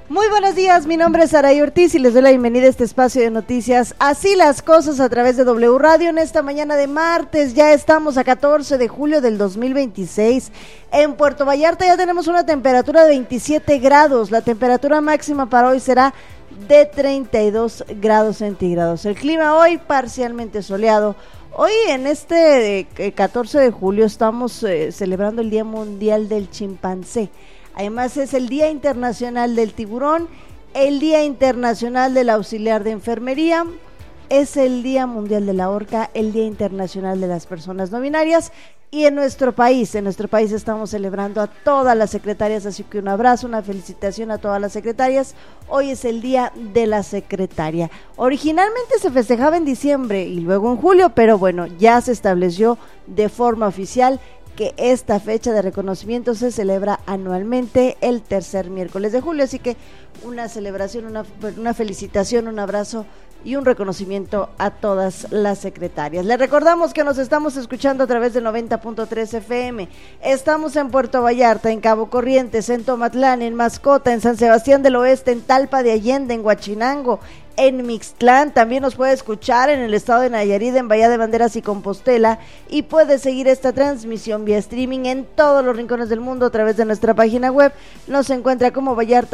Muy buenos días, mi nombre es Saray Ortiz y les doy la bienvenida a este espacio de noticias. Así las cosas a través de W Radio en esta mañana de martes. Ya estamos a 14 de julio del 2026. En Puerto Vallarta ya tenemos una temperatura de 27 grados. La temperatura máxima para hoy será de 32 grados centígrados. El clima hoy parcialmente soleado. Hoy en este 14 de julio estamos celebrando el Día Mundial del Chimpancé. Además es el Día Internacional del Tiburón, el Día Internacional del Auxiliar de Enfermería, es el Día Mundial de la Orca, el Día Internacional de las Personas No Binarias y en nuestro país estamos celebrando a todas las secretarias, así que un abrazo, una felicitación a todas las secretarias. Hoy es el Día de la Secretaria. Originalmente se festejaba en diciembre y luego en julio, pero bueno, ya se estableció de forma oficial que esta fecha de reconocimiento se celebra anualmente el tercer miércoles de julio, así que una celebración, una felicitación, un abrazo y un reconocimiento a todas las secretarias. Les recordamos que nos estamos escuchando a través de 90.3 FM, estamos en Puerto Vallarta, en Cabo Corrientes, en Tomatlán, en Mascota, en San Sebastián del Oeste, en Talpa de Allende, en Huachinango, en Mixtlán, también nos puede escuchar en el estado de Nayarit, en Bahía de Banderas y Compostela, y puede seguir esta transmisión vía streaming en todos los rincones del mundo a través de nuestra página web. Nos encuentra como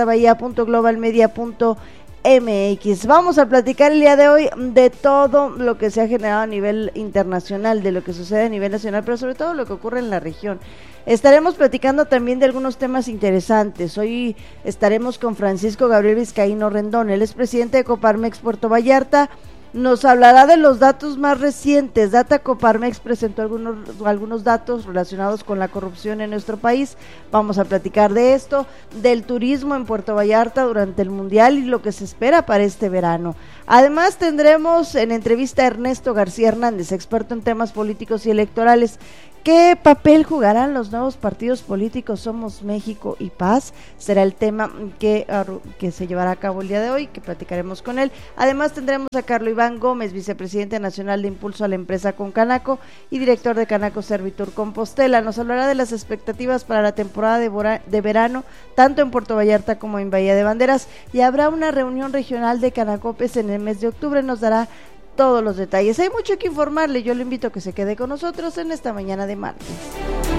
vallartabahía.globalmedia.mx. Vamos a platicar el día de hoy de todo lo que se ha generado a nivel internacional, de lo que sucede a nivel nacional, pero sobre todo lo que ocurre en la región. Estaremos platicando también de algunos temas interesantes. Hoy estaremos con Francisco Gabriel Vizcaíno Rendón, él es presidente de Coparmex Puerto Vallarta. Nos hablará de los datos más recientes. Data Coparmex presentó algunos datos relacionados con la corrupción en nuestro país. Vamos a platicar de esto, del turismo en Puerto Vallarta durante el Mundial y lo que se espera para este verano. Además tendremos en entrevista a Ernesto García Hernández, experto en temas políticos y electorales. ¿Qué papel jugarán los nuevos partidos políticos Somos México y Paz? Será el tema que se llevará a cabo el día de hoy, que platicaremos con él. Además tendremos a Carlos Iván Gómez, vicepresidente nacional de Impulso a la Empresa con Canaco y director de Canaco Servitur Compostela. Nos hablará de las expectativas para la temporada de verano, tanto en Puerto Vallarta como en Bahía de Banderas, y habrá una reunión regional de Canacopes en el mes de octubre. Nos dará todos los detalles. Hay mucho que informarle, yo le invito a que se quede con nosotros en esta mañana de martes.